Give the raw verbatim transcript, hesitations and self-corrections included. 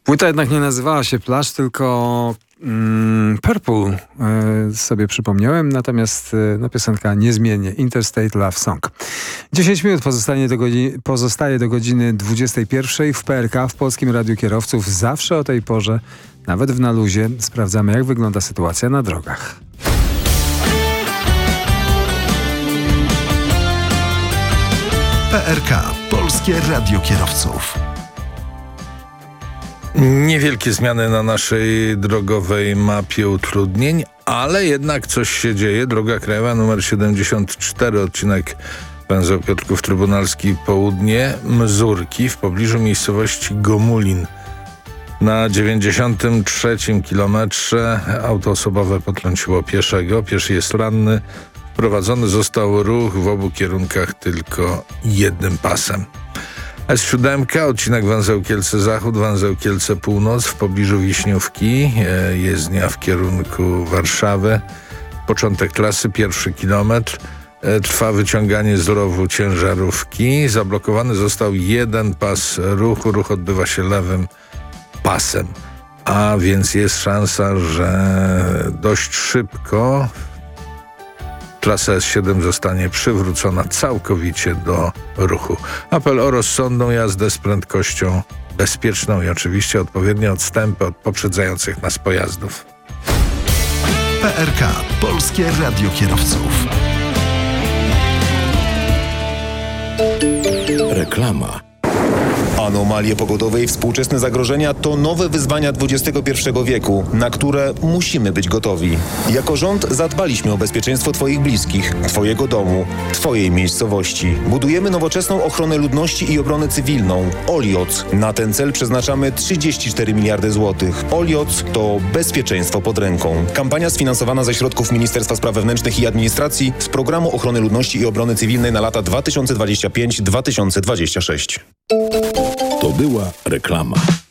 Płyta jednak nie nazywała się Plaż, tylko mm, Purple y, sobie przypomniałem, natomiast y, no, piosenka niezmiennie Interstate Love Song. dziesięć minut pozostanie do godziny, pozostaje do godziny dwudziestej pierwszej w P R K, w Polskim Radiu Kierowców. Zawsze o tej porze, nawet w Na luzie, sprawdzamy, jak wygląda sytuacja na drogach. P R K, Polskie Radio Kierowców. Niewielkie zmiany na naszej drogowej mapie utrudnień, ale jednak coś się dzieje. Droga krajowa numer siedemdziesiąt cztery, odcinek węzeł Piotrków Trybunalski Południe, Mzurki w pobliżu miejscowości Gomulin. Na dziewięćdziesiątym trzecim kilometrze auto osobowe potrąciło pieszego. Pieszy jest ranny. Wprowadzony został ruch w obu kierunkach tylko jednym pasem. S siedem, odcinek węzeł Kielce Zachód, węzeł Kielce Północ w pobliżu Wiśniówki, jezdnia w kierunku Warszawy. Początek trasy, pierwszy kilometr. Trwa wyciąganie z rowu ciężarówki. Zablokowany został jeden pas ruchu. Ruch odbywa się lewym pasem. A więc jest szansa, że dość szybko trasa S siedem zostanie przywrócona całkowicie do ruchu. Apel o rozsądną jazdę z prędkością bezpieczną i oczywiście odpowiednie odstępy od poprzedzających nas pojazdów. P R K, Polskie Radio Kierowców. Reklama. Anomalie pogodowe i współczesne zagrożenia to nowe wyzwania dwudziestego pierwszego wieku, na które musimy być gotowi. Jako rząd zadbaliśmy o bezpieczeństwo Twoich bliskich, Twojego domu, Twojej miejscowości. Budujemy nowoczesną ochronę ludności i obronę cywilną. Olioc. Na ten cel przeznaczamy trzydzieści cztery miliardy złotych. Olioc to bezpieczeństwo pod ręką. Kampania sfinansowana ze środków Ministerstwa Spraw Wewnętrznych i Administracji z Programu Ochrony Ludności i Obrony Cywilnej na lata dwa tysiące dwudziesty piąty do dwa tysiące dwudziestego szóstego. To była reklama.